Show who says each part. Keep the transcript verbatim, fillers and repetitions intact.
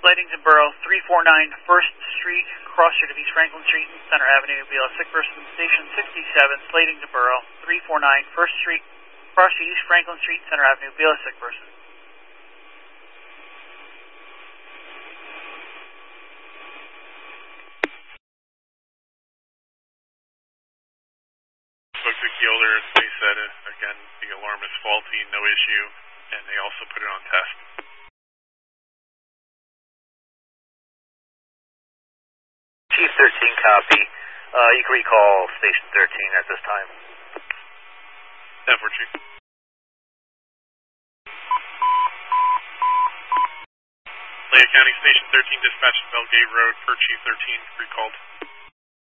Speaker 1: Slatington Borough, three forty-nine First Street, cross street of East Franklin Street and Center Avenue. Be a sick person, Station sixty-seven, Slatington Borough, three forty-nine First Street, cross street East Franklin Street and Center Avenue. Be a sick person.
Speaker 2: Spoke to Gilder, they said, it, again, the alarm is faulty, no issue, and they also put it on test.
Speaker 3: Chief thirteen, copy. Uh, you can recall Station thirteen at this time.
Speaker 2: ten four, Chief. Lake County Station thirteen, dispatch to Belgate Road, per Chief thirteen, recalled.